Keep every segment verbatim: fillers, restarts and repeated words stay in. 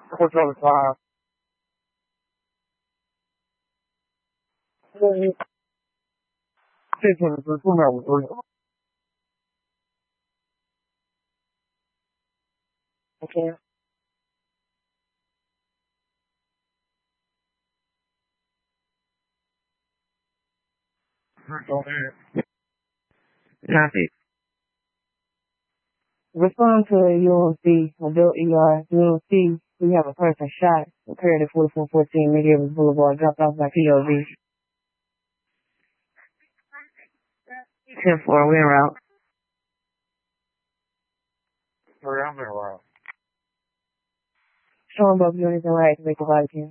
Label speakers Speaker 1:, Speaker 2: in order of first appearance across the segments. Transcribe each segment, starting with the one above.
Speaker 1: What's on the file? Six hundred for two hours. Okay. Okay. Copy. Respond to U M C, adult E R, U M C. We have a person shot, occurred at forty-four fourteen Medieval Boulevard, dropped off by P O V. ten four, we're out. We're out there, wow. Showing both units and right to make the body cam.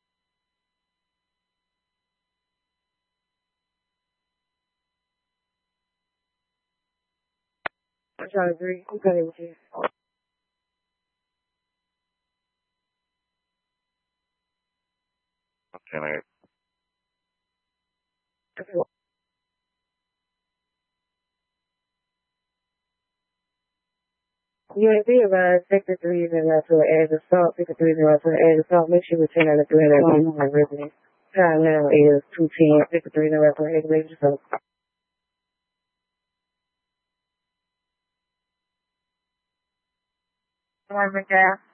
Speaker 1: I'm trying to agree. I'm cutting with you. Okay, U S B arrived, sector three is in left to the edge of salt, sector three is in left to the edge of salt. Make sure we turn out the three hundred one resident. Time now is two ten, sector three is in left to the edge of the salt. All right, Miguel.